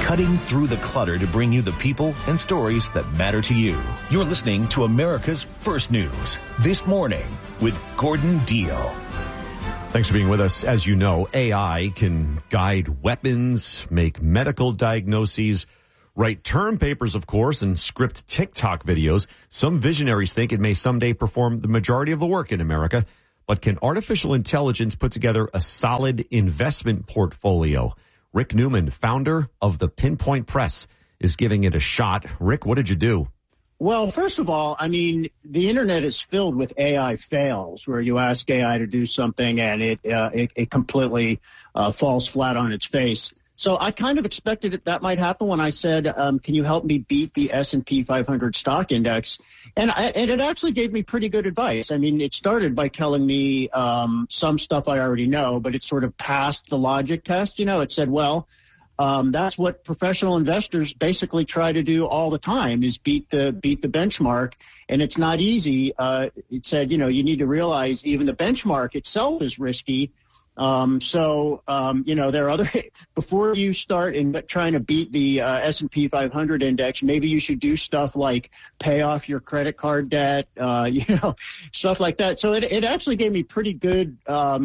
cutting through the clutter to bring you the people and stories that matter to you. You're listening to America's First News This Morning with Gordon Deal. Thanks for being with us. As you know, AI can guide weapons, make medical diagnoses, write term papers, of course, and script TikTok videos. Some visionaries think it may someday perform the majority of the work in America. But can artificial intelligence put together a solid investment portfolio? Rick Newman, founder of the Pinpoint Press, is giving it a shot. Rick, what did you do? Well, first of all, I mean, the internet is filled with AI fails where you ask AI to do something and it completely falls flat on its face. So I kind of expected that might happen when I said, can you help me beat the S&P 500 stock index? And it actually gave me pretty good advice. I mean, it started by telling me some stuff I already know, but it sort of passed the logic test. You know, it said, well, that's what professional investors basically try to do all the time is beat the benchmark. And it's not easy. It said, you know, you need to realize even the benchmark itself is risky. You know, there are other, before you start in trying to beat the S&P 500 index, maybe you should do stuff like pay off your credit card debt, you know, stuff like that. So it actually gave me pretty good,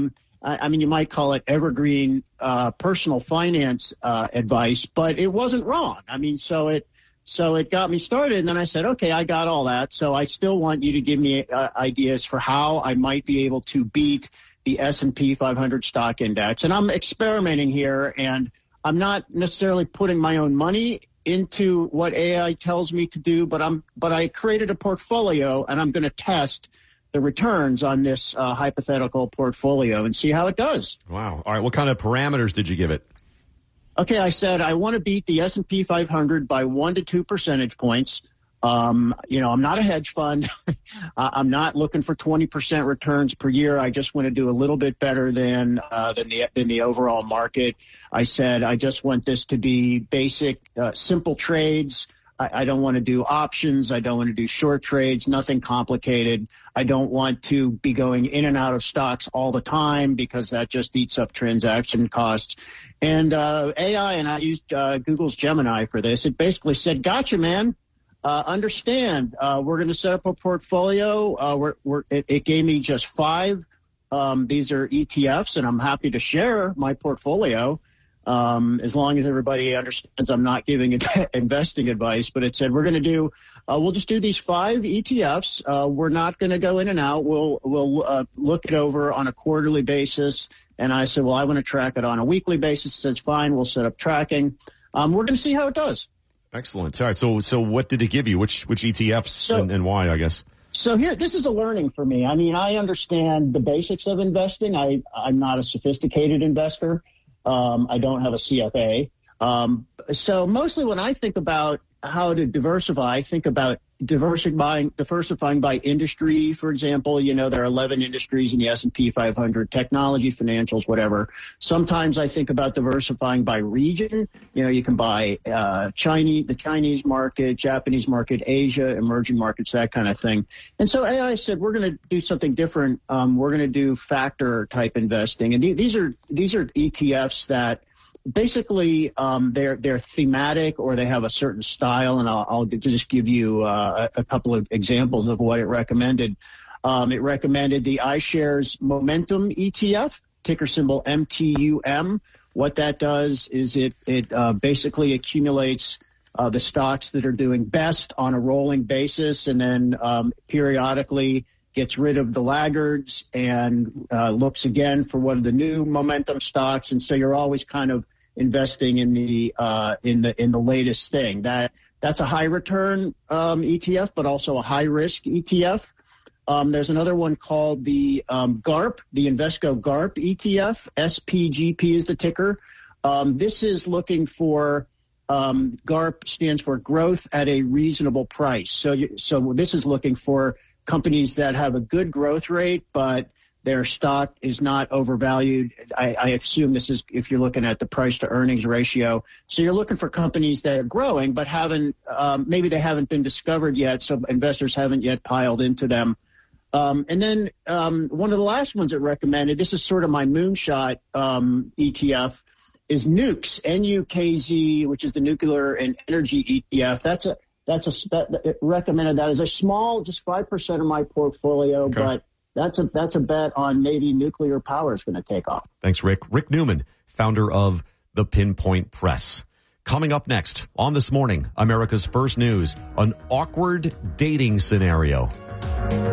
I mean, you might call it evergreen personal finance advice, but it wasn't wrong. I mean, so it got me started, and then I said, okay, I got all that. So I still want you to give me ideas for how I might be able to beat the S&P 500 stock index. And I'm experimenting here, and I'm not necessarily putting my own money into what AI tells me to do, but I created a portfolio, and I'm going to test the returns on this hypothetical portfolio and see how it does. Wow. All right. What kind of parameters did you give it? Okay. I said I want to beat the S&P 500 by 1 to 2 percentage points. You know, I'm not a hedge fund. I'm not looking for 20% returns per year. I just want to do a little bit better than the overall market. I said I just want this to be basic, simple trades. I don't want to do options. I don't want to do short trades, nothing complicated. I don't want to be going in and out of stocks all the time because that just eats up transaction costs. And AI, and I used Google's Gemini for this, it basically said, gotcha, man. Understand, we're going to set up a portfolio. It gave me just 5. These are ETFs, and I'm happy to share my portfolio as long as everybody understands I'm not giving investing advice. But it said we're going to do, we'll just do these 5 ETFs. We're not going to go in and out. We'll look it over on a quarterly basis. And I said, well, I want to track it on a weekly basis. It says fine. We'll set up tracking. We're going to see how it does. Excellent. All right. So what did it give you? Which ETFs and why, I guess? So here, this is a learning for me. I mean, I understand the basics of investing. I'm not a sophisticated investor. I don't have a CFA. So mostly when I think about how to diversify, I think about diversifying by industry. For example, you know, there are 11 industries in the S&P 500, technology, financials, whatever. Sometimes I think about diversifying by region. You know, you can buy the Chinese market, Japanese market, Asia, emerging markets, that kind of thing. And so AI said, we're going to do something different. We're going to do factor type investing. And these are ETFs that basically, they're thematic or they have a certain style, and I'll just give you a couple of examples of what it recommended. It recommended the iShares Momentum ETF, ticker symbol MTUM. What that does is it basically accumulates the stocks that are doing best on a rolling basis, and then periodically gets rid of the laggards and looks again for what are the new momentum stocks. And so you're always kind of investing in the latest thing. That's a high return ETF, but also a high risk ETF. There's another one called the GARP, the Invesco GARP ETF. SPGP is the ticker. This is looking for GARP stands for growth at a reasonable price. So this is looking for companies that have a good growth rate, but their stock is not overvalued. I assume this is if you're looking at the price to earnings ratio. So you're looking for companies that are growing, but maybe they haven't been discovered yet, so investors haven't yet piled into them. And then one of the last ones it recommended, this is sort of my moonshot ETF, is Nukes, NUKZ, which is the nuclear and energy ETF. Recommended that as a small, just 5% of my portfolio, okay. But that's a bet on maybe nuclear power is going to take off. Thanks, Rick. Rick Newman, founder of the Pinpoint Press. Coming up next on This Morning, America's First News, an awkward dating scenario.